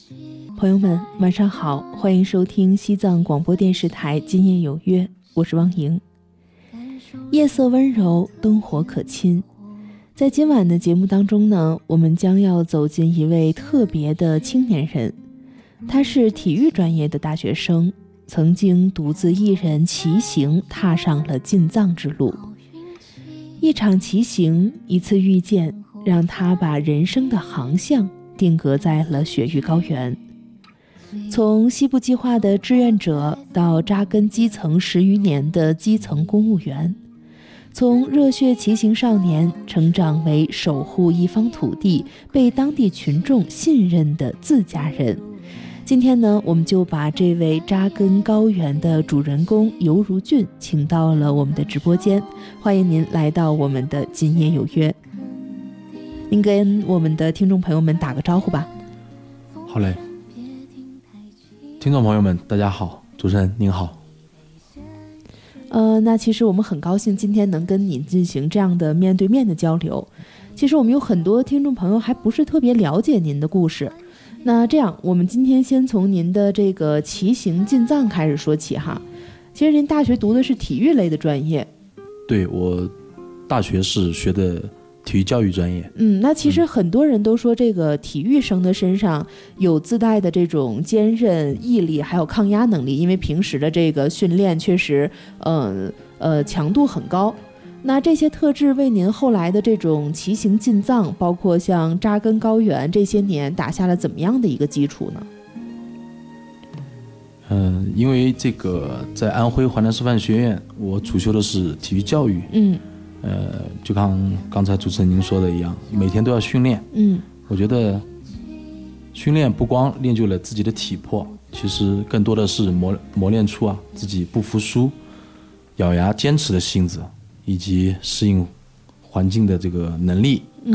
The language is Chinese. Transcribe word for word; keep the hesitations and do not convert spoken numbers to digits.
朋友们晚上好，欢迎收听西藏广播电视台今夜有约，我是汪莹。夜色温柔，灯火可亲。在今晚的节目当中呢，我们将要走进一位特别的青年人，他是体育专业的大学生，曾经独自一人骑行踏上了进藏之路。一场骑行，一次遇见，让他把人生的航向定格在了雪域高原。从西部计划的志愿者到扎根基层十余年的基层公务员，从热血骑行少年成长为守护一方土地、被当地群众信任的自家人。今天呢，我们就把这位扎根高原的主人公尤如俊请到了我们的直播间，欢迎您来到我们的今夜有约。您跟我们的听众朋友们打个招呼吧。 好嘞，听众朋友们大家好，主持人您好。 呃，那其实我们很高兴今天能跟您进行这样的面对面的交流。其实我们有很多听众朋友还不是特别了解您的故事，那这样我们今天先从您的这个骑行进藏开始说起哈。其实您大学读的是体育类的专业。 对，我大学是学的体育教育专业。 嗯，那其实很多人都说这个体育生的身上有自带的这种坚韧毅力还有抗压能力，因为平时的这个训练确实呃呃强度很高。那这些特质为您后来的这种骑行进藏，包括像扎根高原这些年打下了怎么样的一个基础呢？ 嗯、呃，因为这个在安徽淮南师范学院，我主修的是体育教育。 嗯。 呃，就像刚才主持人您说的一样，每天都要训练。 嗯， 我觉得训练不光练就了自己的体魄，其实更多的是磨磨练出啊自己不服输、咬牙坚持的性子，以及适应环境的这个能力。